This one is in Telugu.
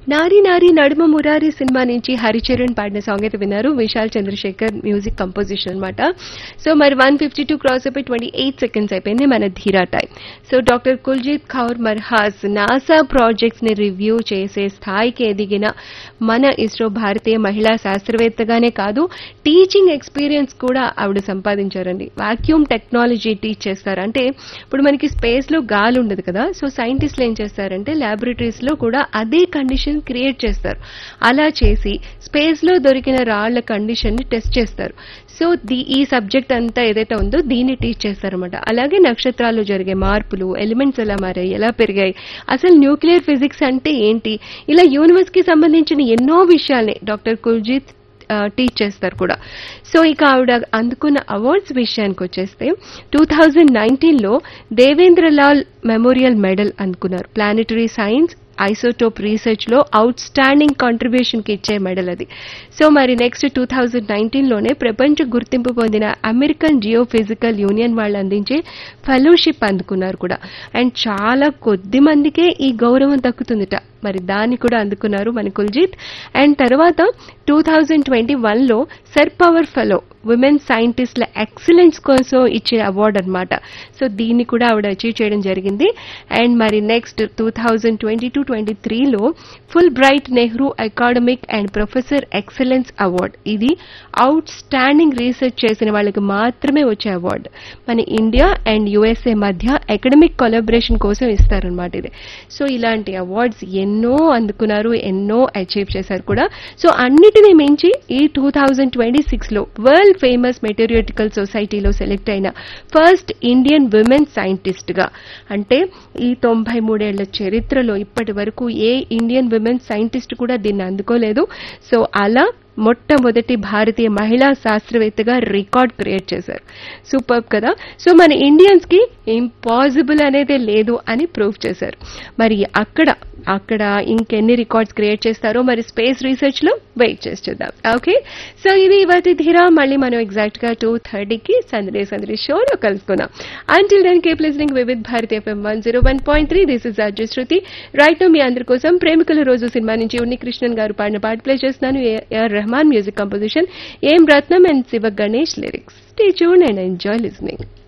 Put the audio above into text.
నారి నారి నడుమ మురారి సినిమా నుంచి హరిచరణ్ పాడిన సాంగ్ అయితే విన్నారు. విశాల్ చంద్రశేఖర్ మ్యూజిక్ కంపోజిషన్ అనమాట. సో మరి 152 క్రాస్ అయిపోయి 28 సెకండ్స్ అయిపోయింది మన ధీరా time. So doctor Kuljeet Kaur Marhas NASA projects ని రివ్యూ చేసే స్థాయికి ఎదిగిన మన ఇస్రో భారతీయ మహిళా శాస్త్రవేత్తగానే కాదు, టీచింగ్ ఎక్స్పీరియన్స్ కూడా ఆవిడ సంపాదించారండి. వాక్యూమ్ టెక్నాలజీ టీచ్ చేస్తారు. అంటే ఇప్పుడు మనకి స్పేస్ లో గాలి ఉండదు కదా, సో సైంటిస్టులు ఏం చేస్తారంటే ల్యాబొరేటరీస్ లో కూడా అదే కండిషన్ క్రియేట్ చేస్తారు. అలా చేసి స్పేస్ లో దొరికిన రాళ్ల కండిషన్ ని టెస్ట్ చేస్తారు. సో ఈ సబ్జెక్ట్ అంతా ఏదైతే ఉందో దీన్ని టీచ్ చేస్తారన్నమాట. అలాగే నక్షత్రాల్లో జరిగే మార్పులు, ఎలిమెంట్స్ ఎలా మారాయి, ఎలా పెరిగాయి, అసలు న్యూక్లియర్ ఫిజిక్స్ అంటే ఏంటి, ఇలా యూనివర్స్ కి సంబంధించిన ఎన్నో విషయాల్ని డాక్టర్ కుల్జీత్ టీచ్ చేస్తారు కూడా. సో ఇక ఆవిడ అందుకున్న అవార్డ్స్ విషయానికి వచ్చేస్తే 2019లో దేవేంద్రలాల్ మెమోరియల్ మెడల్ అందుకున్నారు. ప్లానెటరీ సైన్స్ ఐసోటోప్ రీసెర్చ్ లో అవుట్ స్టాండింగ్ కాంట్రిబ్యూషన్ కి ఇచ్చే మెడల్ అది. సో మరి నెక్స్ట్ 2019లోనే ప్రపంచ గుర్తింపు పొందిన అమెరికన్ జియోఫిజికల్ యూనియన్ వాళ్ళు అందించే ఫెలోషిప్ అందుకున్నారు కూడా. అండ్ చాలా కొద్ది మందికే ఈ గౌరవం దక్కుతుందిట. మరి దాన్ని కూడా అందుకున్నారు మన కుల్జీత్. అండ్ తర్వాత 2021లో sir power fellow women సైంటిస్ట్ల excellence కోసం ఇచ్చే అవార్డు అనమాట. సో దీన్ని కూడా ఆవిడ అచీవ్ చేయడం జరిగింది. అండ్ మరి next 2022-23లో full bright Nehru academic and professor excellence award. ఇది అవుట్ స్టాండింగ్ రీసెర్చ్ చేసిన వాళ్ళకి మాత్రమే వచ్చే అవార్డు. మన ఇండియా అండ్ యుఎస్ఏ మధ్య అకాడమిక్ కొలాబరేషన్ కోసం ఇస్తారనమాట ఇది. సో ఇలాంటి అవార్డ్స్ ఎన్నో అందుకున్నారు, ఎన్నో అచీవ్ చేశారు కూడా. సో అన్నిటినీ మించి ఈ 2026లో వరల్డ్ ఫేమస్ మెటీరియోటికల్ సొసైటీలో సెలెక్ట్ అయిన ఫస్ట్ ఇండియన్ విమెన్ సైంటిస్ట్ గా, అంటే ఈ 93 ఏళ్ల చరిత్రలో ఇప్పటి వరకు ఏ ఇండియన్ విమెన్ సైంటిస్ట్ కూడా దీన్ని అందుకోలేదు. సో అలా మొట్టమొదటి భారతీయ మహిళా శాస్త్రవేత్తగా రికార్డ్ క్రియేట్ చేశారు. సూపర్ కదా. సో మన ఇండియన్స్ కి ఇంపాసిబుల్ అనేదే లేదు అని ప్రూవ్ చేశారు. మరి అక్కడ ఇంకెన్ని రికార్డ్స్ క్రియేట్ చేస్తారో మరి స్పేస్ రీసెర్చ్ లో వెయిట్ చేసి చూద్దాం. ఓకే, సో ఇది ఇవాటి ధీరా. మళ్ళీ మనం ఎగ్జాక్ట్ గా 2:30కి సందడి షోలో కలుసుకుందాం. Until then keep listening Vividh Bharati FM 101.3. This is RJ Shruti. Right now మీ అందరి కోసం ప్రేమికుల రోజు సినిమా నుంచి ఉన్నికృష్ణన్ గారు పాడిన పాట ప్లే చేస్తున్నాను. AR రెహమాన్ మ్యూజిక్ కంపోజిషన్, ఏం రత్నం and Shiva Ganesh lyrics. Stay tuned and enjoy listening.